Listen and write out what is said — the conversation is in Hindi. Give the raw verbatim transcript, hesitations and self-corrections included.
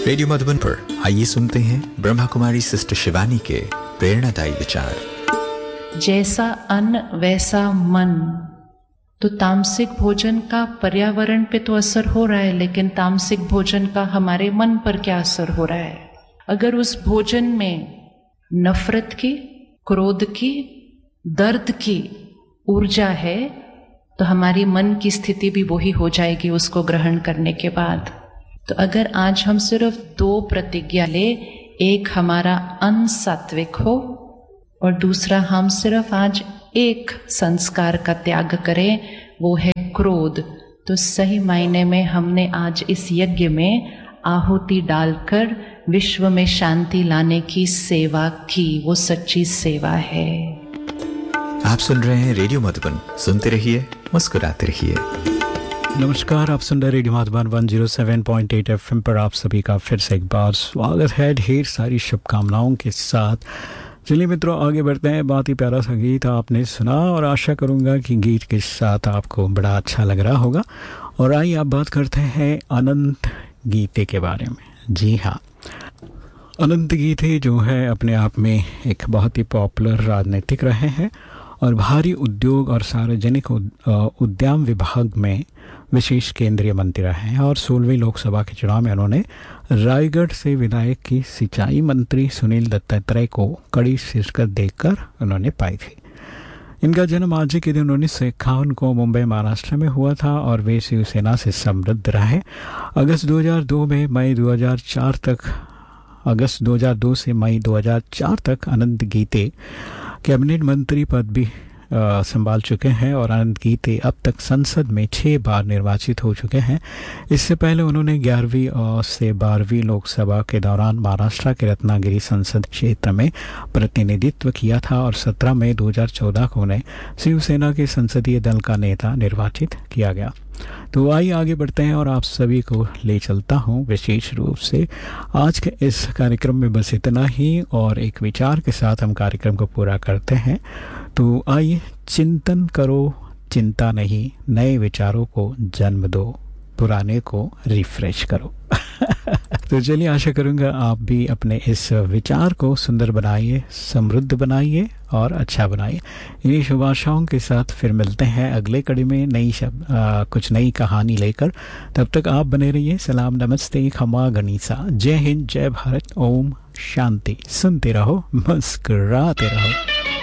रेडियो मधुबन पर आइए सुनते हैं ब्रह्मा कुमारी सिस्टर शिवानी के प्रेरणादायी विचार। जैसा अन्न वैसा मन। तो तामसिक भोजन का पर्यावरण पे तो असर हो रहा है, लेकिन तामसिक भोजन का हमारे मन पर क्या असर हो रहा है? अगर उस भोजन में नफरत की, क्रोध की, दर्द की ऊर्जा है तो हमारी मन की स्थिति भी वही हो जाएगी उसको ग्रहण करने के बाद। तो अगर आज हम सिर्फ दो प्रतिज्ञा ले, एक हमारा अन्न सात्विक हो और दूसरा हम सिर्फ आज एक संस्कार का त्याग करें, वो है क्रोध, तो सही मायने में हमने आज इस यज्ञ में आहुति डालकर विश्व में शांति लाने की सेवा की। वो सच्ची सेवा है। आप सुन रहे हैं रेडियो मधुबन, सुनते रहिए, मुस्कुराते रहिए। नमस्कार, आप सुन रहे रेडियो मधुबन एक सौ सात पॉइंट आठ एफएम पर आप सभी का फिर से एक बार स्वागत है, ढेर सारी शुभकामनाओं के साथ। चलिए मित्रों, आगे बढ़ते हैं। बहुत ही प्यारा सा गीत आपने सुना और आशा करूंगा कि गीत के साथ आपको बड़ा अच्छा लग रहा होगा। और आइए आप बात करते हैं अनंत गीते के बारे में। जी हाँ, अनंत गीते जो है अपने आप में एक बहुत ही पॉपुलर राजनीतिक रहे हैं और भारी उद्योग और सार्वजनिक उद्यम विभाग में विशेष केंद्रीय मंत्री रहे हैं। और सोलहवीं लोकसभा के चुनाव में उन्होंने रायगढ़ से विधायक की सिंचाई मंत्री सुनील दत्तात्रेय को कड़ी शिकस्त देकर उन्होंने पाई थी। इनका जन्म आज के दिन उन्नीस सौ इक्यावन को मुंबई महाराष्ट्र में हुआ था और वे शिवसेना से समृद्ध रहे। अगस्त दो हज़ार दो में मई दो हज़ार चार तक अगस्त दो हज़ार दो से मई दो हज़ार चार तक अनंत गीते कैबिनेट मंत्री पद भी संभाल चुके हैं और अनंत गीते अब तक संसद में छः बार निर्वाचित हो चुके हैं। इससे पहले उन्होंने ग्यारहवीं से बारहवीं लोकसभा के दौरान महाराष्ट्र के रत्नागिरी संसद क्षेत्र में प्रतिनिधित्व किया था और सत्रह मई दो हज़ार चौदह को उन्हें शिवसेना के संसदीय दल का नेता निर्वाचित किया गया। तो आइए आगे बढ़ते हैं और आप सभी को ले चलता हूँ विशेष रूप से आज के इस कार्यक्रम में। बस इतना ही और एक विचार के साथ हम कार्यक्रम को पूरा करते हैं। तो आइए, चिंतन करो, चिंता नहीं, नए विचारों को जन्म दो, पुराने को रिफ्रेश करो। तो चलिए, आशा करूँगा आप भी अपने इस विचार को सुंदर बनाइए, समृद्ध बनाइए और अच्छा बनाइए। इन्हीं शुभ आशाओं के साथ फिर मिलते हैं अगले कड़ी में नई शब्द कुछ नई कहानी लेकर। तब तक आप बने रहिए। सलाम, नमस्ते, खमा गनीसा, जय हिंद, जय भारत, ओम शांति। सुनते रहो, मुस्कुराते रहो।